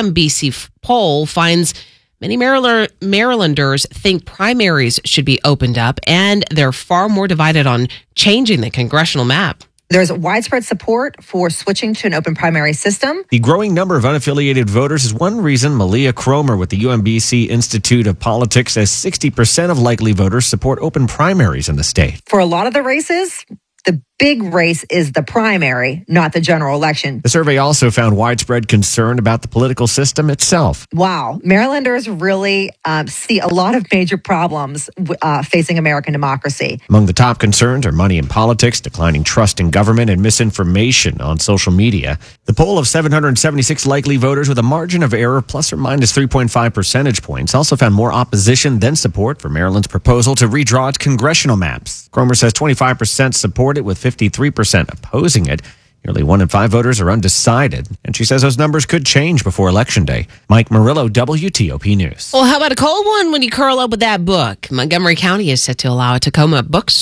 UMBC poll finds many Marylanders think primaries should be opened up, and they're far more divided on changing the congressional map. There's widespread support for switching to an open primary system. The growing number of unaffiliated voters is one reason Malia Cromer with the UMBC Institute of Politics says 60% of likely voters support open primaries in the state. For a lot of the races, the big race is the primary, not the general election. The survey also found widespread concern about the political system itself. Wow. Marylanders really see a lot of major problems facing American democracy. Among the top concerns are money in politics, declining trust in government, and misinformation on social media. The poll of 776 likely voters with a margin of error plus or minus 3.5 percentage points also found more opposition than support for Maryland's proposal to redraw its congressional maps. Cromer says 25% support it, with 53% opposing it. Nearly 1 in 5 voters are undecided, and she says those numbers could change before Election Day. Mike Murillo, WTOP News. Well, how about a cold one when you curl up with that book? Montgomery County is set to allow a Tacoma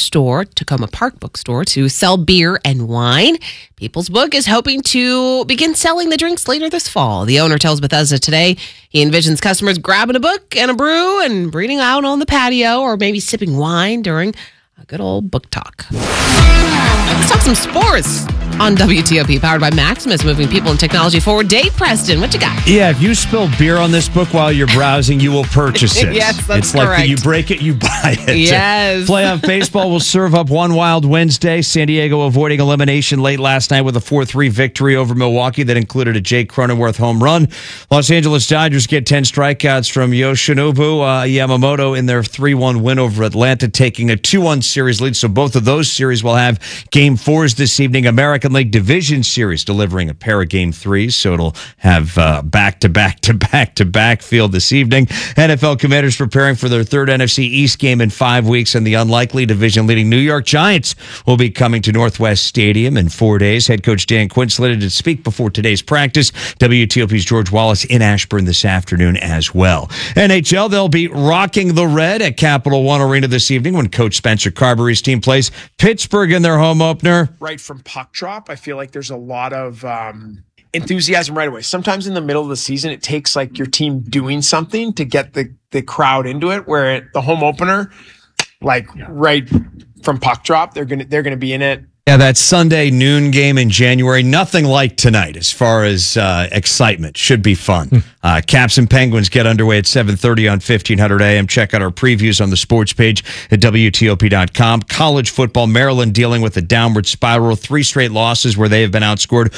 Park bookstore, to sell beer and wine. People's Book is hoping to begin selling the drinks later this fall. The owner tells Bethesda Today he envisions customers grabbing a book and a brew and reading out on the patio, or maybe sipping wine during a good old book talk. Let's talk some sports on WTOP, powered by Maximus, moving people and technology forward. Dave Preston, what you got? Yeah, if you spill beer on this book while you're browsing, you will purchase it. Yes, that's it's correct. Like you break it, you buy it. Yes. Playoff baseball will serve up one wild Wednesday. San Diego avoiding elimination late last night with a 4-3 victory over Milwaukee that included a Jake Cronenworth home run. Los Angeles Dodgers get 10 strikeouts from Yoshinobu Yamamoto in their 3-1 win over Atlanta, taking a 2-1 series lead. So both of those series will have Game 4s this evening. American League Division Series delivering a pair of Game 3s, so it'll have back-to-back field this evening. NFL Commanders preparing for their third NFC East game in 5 weeks, and the unlikely division-leading New York Giants will be coming to Northwest Stadium in 4 days. Head coach Dan Quinn slated to speak before today's practice. WTOP's George Wallace in Ashburn this afternoon as well. NHL, they'll be rocking the red at Capital One Arena this evening when Coach Spencer Carberry's team plays Pittsburgh in their home opener. Right from puck drop, I feel like there's a lot of enthusiasm right away. Sometimes in the middle of the season, it takes like your team doing something to get the crowd into it, where at the home opener, right from puck drop, they're gonna be in it. Yeah, that Sunday noon game in January, nothing like tonight as far as excitement. Should be fun. Caps and Penguins get underway at 7:30 on 1500 AM. Check out our previews on the sports page at WTOP.com. College football, Maryland dealing with a downward spiral. 3 straight losses where they have been outscored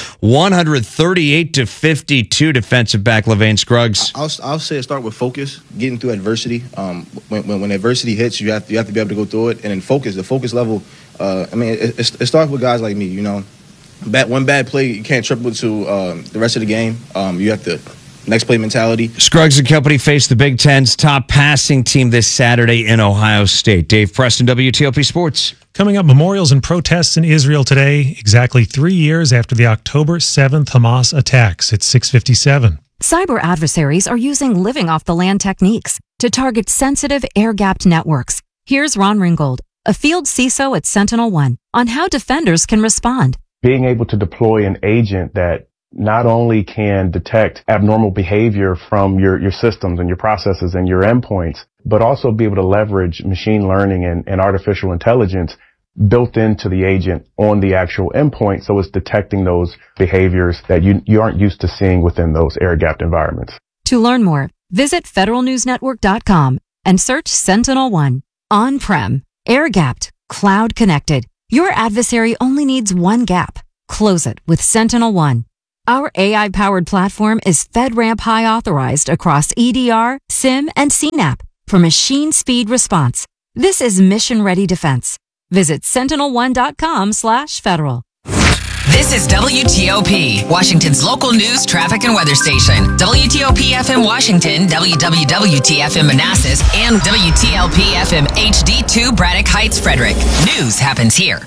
138-52. Defensive back LaVane Scruggs. I'll say it start with focus, getting through adversity. When adversity hits, you have to be able to go through it, and then focus. The focus level. It starts with guys like me, you know. One bad play, you can't triple to the rest of the game. You have to next play mentality. Scruggs and company face the Big Ten's top passing team this Saturday in Ohio State. Dave Preston, WTOP Sports. Coming up, memorials and protests in Israel today, exactly 3 years after the October 7th Hamas attacks. It's 6:57. Cyber adversaries are using living off the land techniques to target sensitive air-gapped networks. Here's Ron Ringgold, a field CISO at SentinelOne, on how defenders can respond. Being able to deploy an agent that not only can detect abnormal behavior from your systems and your processes and your endpoints, but also be able to leverage machine learning and artificial intelligence built into the agent on the actual endpoint, so it's detecting those behaviors that you aren't used to seeing within those air-gapped environments. To learn more, visit federalnewsnetwork.com and search SentinelOne. On-prem, air-gapped, cloud-connected. Your adversary only needs one gap. Close it with SentinelOne. Our AI-powered platform is FedRAMP High authorized across EDR, SIM, and CNAP for machine speed response. This is mission-ready defense. Visit sentinel1.com/federal. This is WTOP, Washington's local news, traffic, and weather station. WTOP FM Washington, WWWT-FM Manassas, and WTLP FM HD2 Braddock Heights, Frederick. News happens here.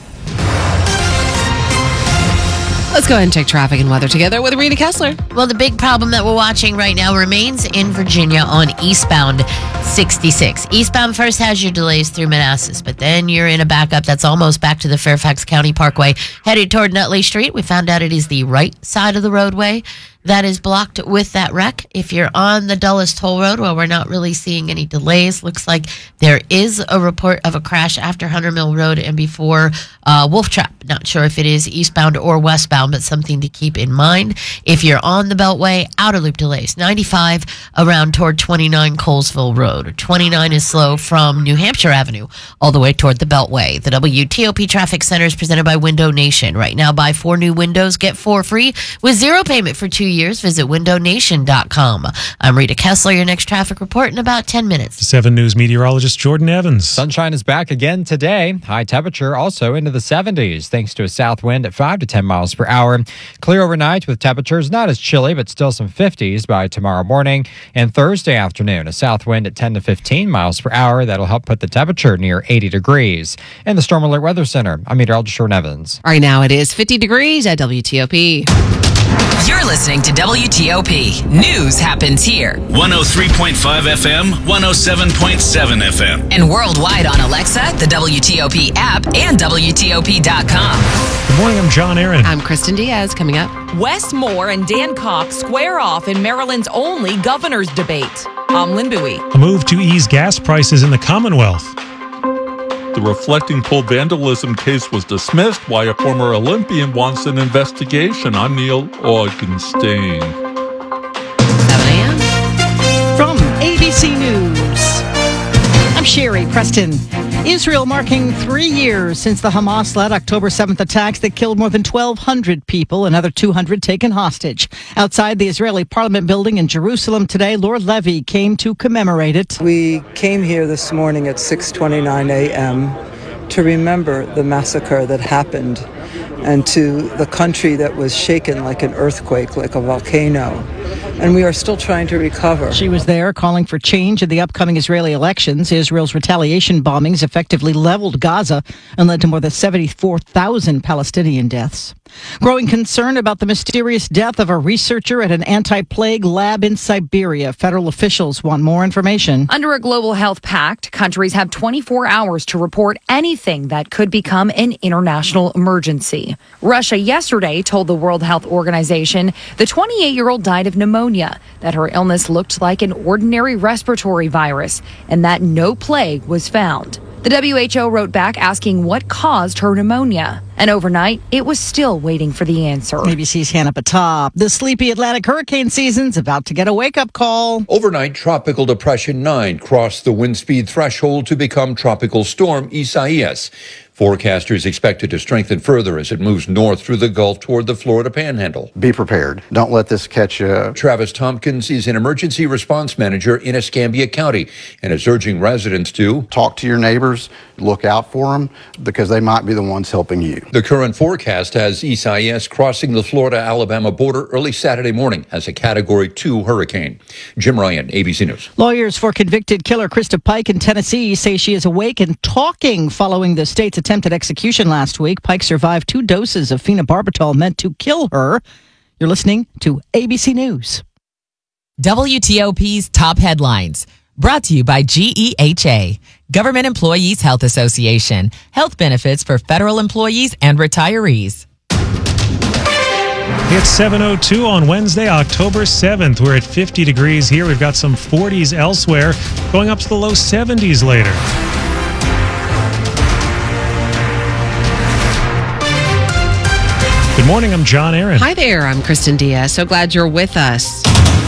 Let's go ahead and check traffic and weather together with Rita Kessler. Well, the big problem that we're watching right now remains in Virginia on eastbound 66. Eastbound first has your delays through Manassas, but then you're in a backup that's almost back to the Fairfax County Parkway, headed toward Nutley Street. We found out it is the right side of the roadway that is blocked with that wreck. If you're on the Dulles Toll Road, well, we're not really seeing any delays. Looks like there is a report of a crash after Hunter Mill Road and before Wolf Trap. Not sure if it is eastbound or westbound, but something to keep in mind. If you're on the Beltway, outer loop delays. 95 around toward 29 Colesville Road. 29 is slow from New Hampshire Avenue all the way toward the Beltway. The WTOP Traffic Center is presented by Window Nation. Right now, buy 4 new windows, get 4 free with 0 payment for 2 years. Visit windownation.com. I'm Rita Kessler, your next traffic report in about 10 minutes. 7 News meteorologist Jordan Evans. Sunshine is back again today. High temperature also into the 70s thanks to a south wind at 5 to 10 miles per hour. Clear overnight with temperatures not as chilly, but still some 50s by tomorrow morning. And Thursday afternoon, a south wind at 10 to 15 miles per hour. That'll help put the temperature near 80 degrees. And the Storm Alert Weather Center, I'm meteorologist Jordan Evans. Right now it is 50 degrees at WTOP. You're listening to WTOP. News happens here. 103.5 FM, 107.7 FM. And worldwide on Alexa, the WTOP app, and WTOP.com. Good morning, I'm John Aaron. I'm Kristen Diaz. Coming up, Wes Moore and Dan Cox square off in Maryland's only governor's debate. I'm Lynn Bowie. A move to ease gas prices in the Commonwealth. The reflecting pole vandalism case was dismissed, while a former Olympian wants an investigation. I'm Neil Augenstein. 7 a.m. From ABC News, I'm Sherry Preston. Israel marking 3 years since the Hamas-led October 7th attacks that killed more than 1,200 people, another 200 taken hostage. Outside the Israeli Parliament building in Jerusalem today, Lord Levy came to commemorate it. We came here this morning at 6:29 a.m. to remember the massacre that happened and to the country that was shaken like an earthquake, like a volcano. And we are still trying to recover. She was there calling for change in the upcoming Israeli elections. Israel's retaliation bombings effectively leveled Gaza and led to more than 74,000 Palestinian deaths. Growing concern about the mysterious death of a researcher at an anti-plague lab in Siberia. Federal officials want more information. Under a global health pact, countries have 24 hours to report anything that could become an international emergency. Russia yesterday told the World Health Organization the 28-year-old died of pneumonia, that her illness looked like an ordinary respiratory virus, and that no plague was found. The WHO wrote back asking what caused her pneumonia. And overnight, it was still waiting for the answer. ABC's Hannah Patop. The sleepy Atlantic hurricane season's about to get a wake-up call. Overnight, Tropical Depression 9 crossed the wind speed threshold to become Tropical Storm Isaias. Forecasters expect it to strengthen further as it moves north through the Gulf toward the Florida Panhandle. Be prepared. Don't let this catch you. Travis Tompkins is an emergency response manager in Escambia County and is urging residents to talk to your neighbors, look out for them, because they might be the ones helping you. The current forecast has Isaias crossing the Florida-Alabama border early Saturday morning as a Category 2 hurricane. Jim Ryan, ABC News. Lawyers for convicted killer Krista Pike in Tennessee say she is awake and talking following the state's attempted execution last week. Pike survived 2 doses of phenobarbital meant to kill her. You're listening to ABC News. WTOP's top headlines. Brought to you by GEHA, Government Employees Health Association. Health benefits for federal employees and retirees. It's 7:02 on Wednesday, October 7th. We're at 50 degrees here. We've got some 40s elsewhere, going up to the low 70s later. Good morning, I'm John Aaron. Hi there, I'm Kristen Diaz. So glad you're with us.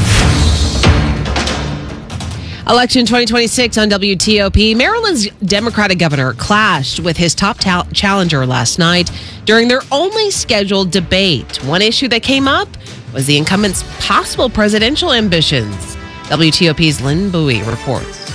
Election 2026 on WTOP. Maryland's Democratic governor clashed with his top challenger last night during their only scheduled debate. One issue that came up was the incumbent's possible presidential ambitions. WTOP's Lynn Bowie reports.